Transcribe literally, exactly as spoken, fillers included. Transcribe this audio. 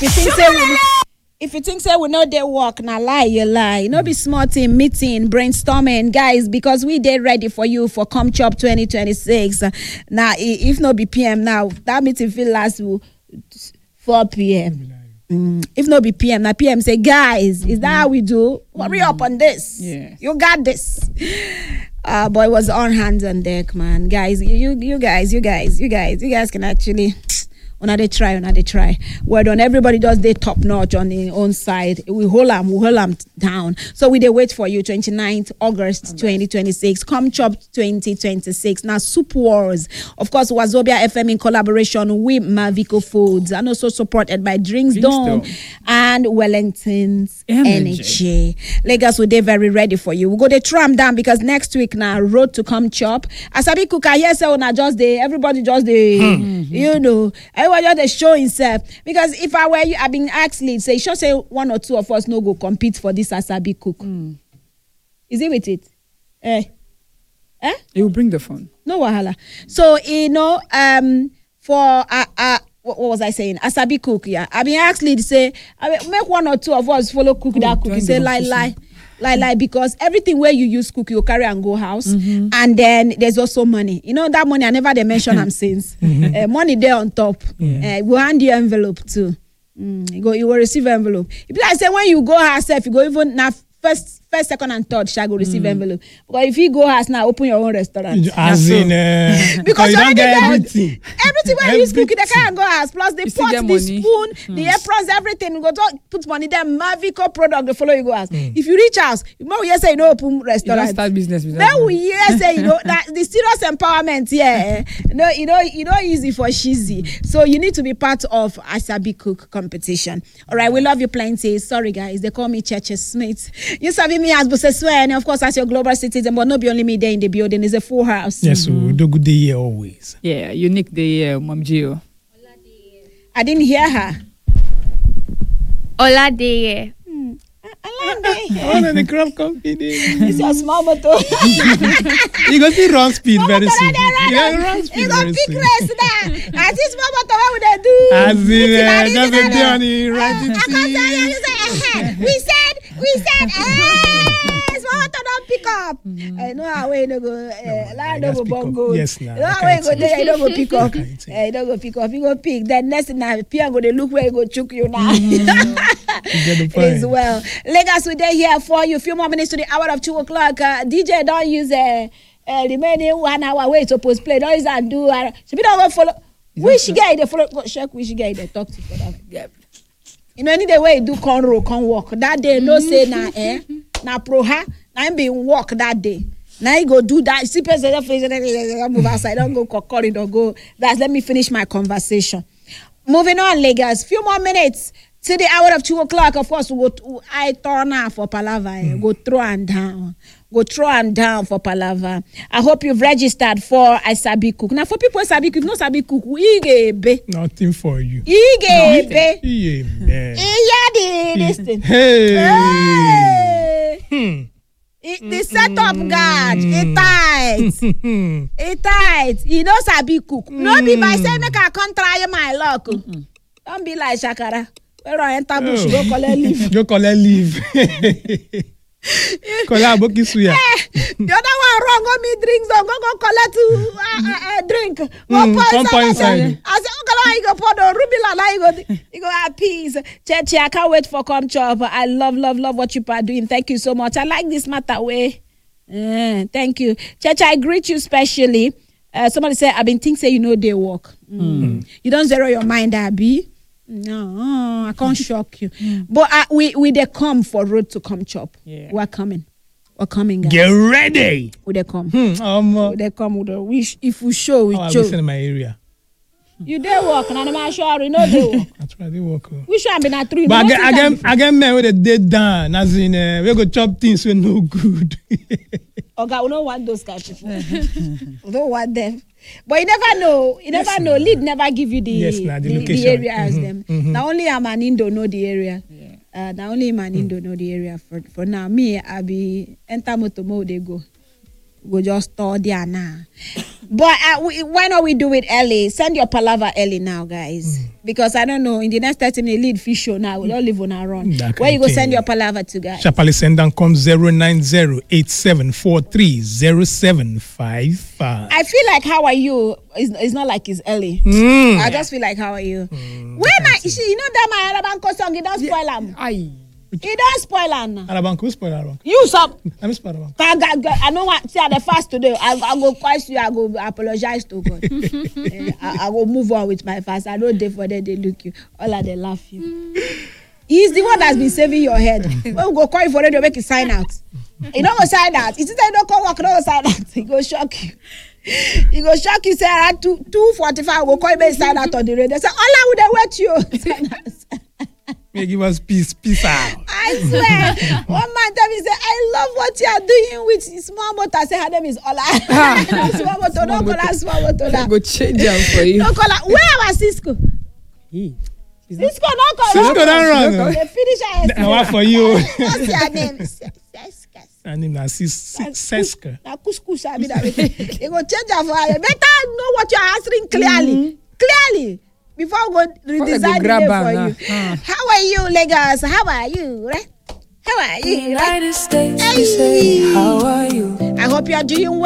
you think say we, if you think say we know they work, now lie you lie. No be smart team meeting, brainstorming, guys, because we dey ready for you for Come Chop twenty twenty-six. Now, if no be P M now, that meeting feel last four P M Mm. If no be P M, now P M say, guys, is that how we do? Hurry mm. up on this. Yes. You got this. Uh, but it was on hands on deck, man. Guys, you you guys, you guys, you guys, you guys can actually Una they try, una they try. Well done. Everybody does their top notch on the own side. We hold them, we hold them down. So we they wait for you, twenty-ninth August twenty twenty-six. Come Chop twenty twenty-six. Now, Soup Wars. Of course, Wazobia F M in collaboration with Mavico Foods and also supported by Drinks Dome and Wellington's Energy. Energy. Lagos, we they very ready for you. We go to tram down because next week now, road to Come Chop. Asabi Kuka, yes, so now just the everybody just the, mm-hmm. you know, I just the show himself because if I were you, I've been asked lead say sure say one or two of us no go compete for this Asabi Cook. Mm. Is it with it? Eh? Eh? It will bring the fun. No wahala. So you know, um, for uh, uh what, what was I saying? Asabi Cook, yeah. I've been asked lead say I mean, make one or two of us follow cook oh, that cook. Say lie lie. Like, like, because everything where you use cook, you carry and go house. Mm-hmm. And then there's also money. You know, that money, I never they mention them since. Mm-hmm. Uh, money there on top. Yeah. Uh, we'll hand you envelope too. Mm, you, go, you will receive envelope. If I say when you go house, if you go even now, first, first, second, and third, shall go receive mm. envelope. But if you go house now, open your own restaurant. As in, uh, because you don't get everything. Everything where you use cooking, they can't go house. Plus the pot, the money. spoon, mm. the aprons, everything. You go to put money there. Mavico product, they follow you go house. Mm. If you reach house, you know, you say you know open restaurant. You don't start business with then we hear say you know that the serious empowerment, yeah. no, you know, you know, easy for cheesy. So you need to be part of Asabi Cook competition. All right, we love you plenty. Sorry guys, they call me Cheche Smith. You sabi me as and of course as your global citizen, but not be only me there in the building. It's a full house. Yes, mm-hmm. so do good day here always. Yeah, unique day, uh, Mom Gio. I didn't hear her. Ola day. Hmm. Oh, the crop company. It's your small motor. You go see run speed very soon. You go run speed You go very pick soon. race now. I see small motor. What would they do? As in, uh, just a day on the right. We said, we said, hey, small motor don't pick up. I know how we don't go. I don't go bongo. Yes, now. You know how we go there. You don't go pick up. You don't go pick up. You go pick. Then next now, Pierre go to look where you go choke you now. As well. Lagos, we there here for you. A few more minutes to the hour of two o'clock. Uh, D J don't use a uh, uh, remaining one hour. Wait to post play. Don't use and do. Uh, so we don't go follow. Which guy they follow? Go check which guy they talk to for that. Yeah. You know any the way you do con roll, con walk that day. No say na eh na pro ha na him be walk that day. Now you go do that. See person face move outside. Don't go corridor. Go. That's let me finish my conversation. Moving on, Lagos. Few more minutes. To the hour of two o'clock, of course, we go to, I turn out for Palava. Mm. Go throw and down. Go throw and down for Palava. I hope you've registered for Asabi Cook. Now, for people Asabi Cook, no Asabi Cook, Igebe. Nothing for you. Igebe. Igebe. Iya this thing. Hey. Hey. Hmm. It, the setup guard, it tight. It tight. You know Asabi Cook. Mm. No be by saying make I come try my luck. Mm-mm. Don't be like Shakara. Where I enter bush, oh. Go collect leave. Go collect leave. Collect boki suya. The other one wrong. Go me drinks. Go go collect to uh, uh, drink. One mm, point, point inside. I say, okay, you go pour the ruby la. You go, you go have peace. Chechi, I can't wait for Come Chop. I love, love, love what you are doing. Thank you so much. I like this matter way. Uh, thank you, Chechi. I greet you specially. Uh, somebody said, I've been thinking say you know they work. Mm. Mm. You don't zero your mind, Abby. No, I can't shock you. Mm. But uh, we we they come for road to Come Chop. Yeah. We're coming. We're coming, guys. Get ready. We they come. Hmm. Um, uh, we they come. With the, we sh- if we show, we oh, show. I'm in my area. You they work, and I'm sure you know they work. That's right, they work. Oh. We should have been at three. But again, again, again, man, with the dead down, as in, uh, we go chop things we no good. Okay, we don't want those kind of people. We don't want them. But you never know. You never yes, know. Lead never give you the yes, nah, the, the, the area as mm-hmm, them. Mm-hmm. Now only a man Indo know the area. Yeah. Uh, now only a man Indo mm. know the area. For for now, me I be enter motor mode. They go, go just store there now. But uh, we, why not we do it early? Send your palaver early now, guys. Mm. Because I don't know, in the next thirty minutes, lead fish show now. We don't live on our own. Where you go send your palaver to, guys? Sharply send and come zero nine zero eight seven four three zero seven five five. I feel like how are you? It's, it's not like it's early. Mm. I just feel like how are you? Mm. Where my she, you know that my Arabanko song, it don't spoil them. Aye. It don't spoil them. Arabanko, who spoil Arabanko? You stop. I miss Arabanko. I, I, I know what. See, at the fast today, I, I go question you. I go apologize to God. uh, I, I go move on with my fast. I don't day for them. They look you. All of them laugh you. He's the one that's been saving your head. When we go call you for them, they make you sign out. You don't go sign out. It's that you don't come work, you don't go sign out. He go shock you. He go shock you. Say around two two forty five. Go call you sign out on the radio. They say all I would have wait you. May give us peace, peace out. I swear. One man tell me, say, I love what you are doing with small motor. I say, her name is Ola. Small motor, don't call her small motor. I go change them for you. Don't call her. Where was Cisco? He. Cisco, don't call her. Cisco, don't run. They finish her. Now, what for you? What's your name? Seska. Her name is Seska. Now, couscous, I mean, they go change her for her. Better know what you are answering clearly. Mm-hmm. Clearly. Before we go redesign the name for you. Uh. How are you, Lagos? How are you? Right? How are you? Right? United States, hey. Say, how are you? I hope you are doing well.